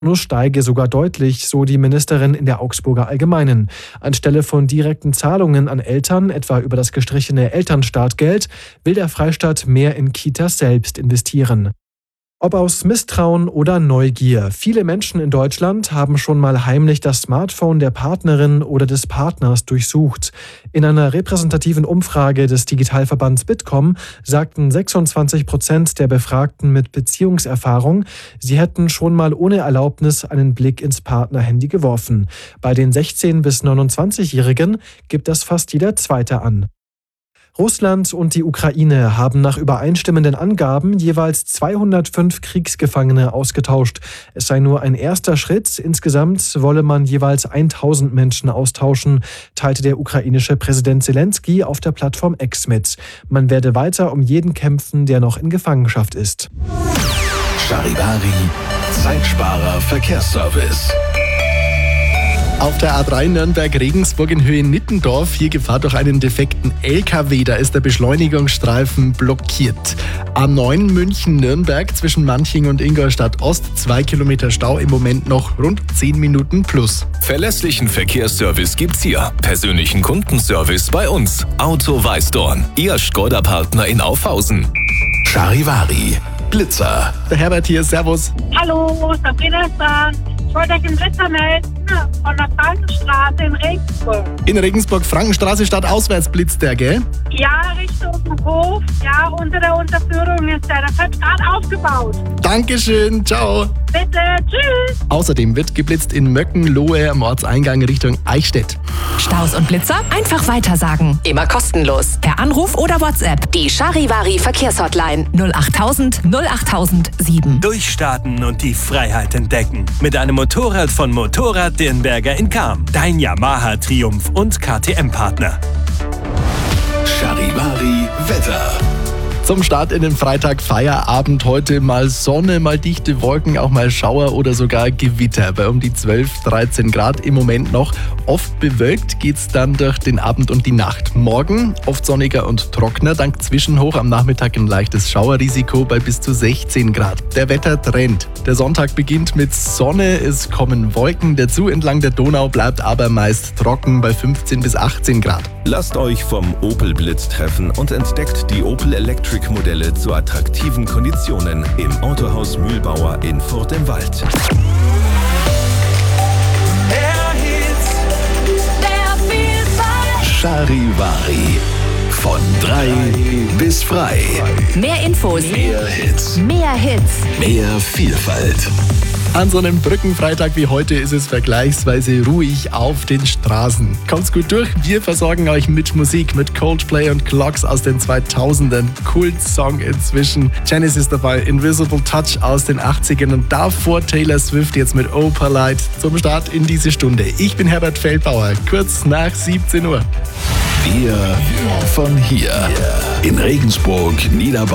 Steige sogar deutlich, so die Ministerin in der Augsburger Allgemeinen. Anstelle von direkten Zahlungen an Eltern, etwa über das gestrichene Elternstartgeld, will der Freistaat mehr in Kitas selbst investieren. Ob aus Misstrauen oder Neugier, viele Menschen in Deutschland haben schon mal heimlich das Smartphone der Partnerin oder des Partners durchsucht. In einer repräsentativen Umfrage des Digitalverbands Bitkom sagten 26% der Befragten mit Beziehungserfahrung, sie hätten schon mal ohne Erlaubnis einen Blick ins Partnerhandy geworfen. Bei den 16- bis 29-Jährigen gibt das fast jeder Zweite an. Russland und die Ukraine haben nach übereinstimmenden Angaben jeweils 205 Kriegsgefangene ausgetauscht. Es sei nur ein erster Schritt. Insgesamt wolle man jeweils 1000 Menschen austauschen, teilte der ukrainische Präsident Zelensky auf der Plattform X mit. Man werde weiter um jeden kämpfen, der noch in Gefangenschaft ist. Charivari, Zeitsparer Verkehrsservice. Auf der A3 Nürnberg-Regensburg in Höhe Nittendorf, hier Gefahr durch einen defekten LKW, da ist der Beschleunigungsstreifen blockiert. A9 München-Nürnberg zwischen Manching und Ingolstadt Ost, 2 Kilometer Stau, im Moment noch rund 10 Minuten plus. Verlässlichen Verkehrsservice gibt's hier. Persönlichen Kundenservice bei uns. Auto Weißdorn, Ihr Skoda-Partner in Aufhausen. Charivari, Blitzer. Der Herbert hier, servus. Hallo, Sabrina ist da. Ich wollte euch einen Blitzer melden von der Frankenstraße in Regensburg. In Regensburg, Frankenstraße, stadtauswärts blitzt der, gell? Ja, Richtung Hof. Ja, unter der Unterführung ist der. Das wird gerade aufgebaut. Dankeschön, ciao. Bitte, tschüss. Außerdem wird geblitzt in Möckenlohe am Ortseingang Richtung Eichstätt. Staus und Blitzer einfach weitersagen. Immer kostenlos. Per Anruf oder WhatsApp. Die Charivari Verkehrshotline 08000 08007. Durchstarten und die Freiheit entdecken. Mit einem Motorrad von Motorrad Dirnberger in Cham. Dein Yamaha Triumph und KTM-Partner. Charivari Wetter. Zum Start in den Freitag Feierabend heute mal Sonne, mal dichte Wolken, auch mal Schauer oder sogar Gewitter bei um die 12, 13 Grad im Moment noch. Oft bewölkt geht's dann durch den Abend und die Nacht. Morgen oft sonniger und trockener, dank Zwischenhoch am Nachmittag ein leichtes Schauerrisiko bei bis zu 16 Grad. Der Wettertrend. Der Sonntag beginnt mit Sonne, es kommen Wolken dazu, entlang der Donau bleibt aber meist trocken bei 15 bis 18 Grad. Lasst euch vom Opel Blitz treffen und entdeckt die Opel Electric Modelle zu attraktiven Konditionen im Autohaus Mühlbauer in Furt im Wald. Charivari. Von 3 bis frei. Mehr Infos. Mehr Hits. Mehr Hits. Mehr Vielfalt. An so einem Brückenfreitag wie heute ist es vergleichsweise ruhig auf den Straßen. Kommt's gut durch, wir versorgen euch mit Musik, mit Coldplay und Clocks aus den 2000ern. Kultsong inzwischen. Genesis dabei, Invisible Touch aus den 80ern und davor Taylor Swift jetzt mit Opalite zum Start in diese Stunde. Ich bin Herbert Feldbauer, kurz nach 17 Uhr. Wir von hier. In Regensburg, Niederbayern.